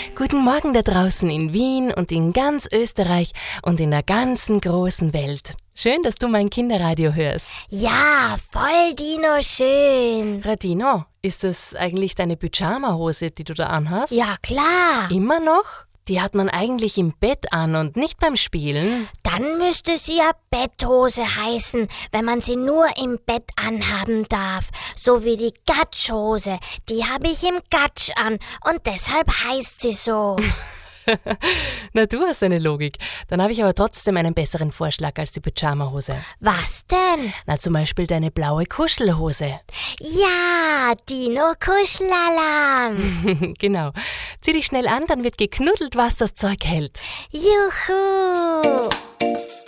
Guten Morgen da draußen in Wien und in ganz Österreich und in der ganzen großen Welt. Schön, dass du mein Kinderradio hörst. Ja, voll Dino schön. Radino, ist das eigentlich deine Pyjama-Hose, die du da anhast? Ja, klar. Immer noch? Die hat man eigentlich im Bett an und nicht beim Spielen. Dann müsste sie ja Betthose heißen, wenn man sie nur im Bett anhaben darf. So wie die Gatschhose. Die habe ich im Gatsch an und deshalb heißt sie so. Na, du hast eine Logik. Dann habe ich aber trotzdem einen besseren Vorschlag als die Pyjama-Hose. Was denn? Na, zum Beispiel deine blaue Kuschelhose. Ja, Dino Kuschelalarm. Genau. Zieh dich schnell an, dann wird geknuddelt, was das Zeug hält. Juhu.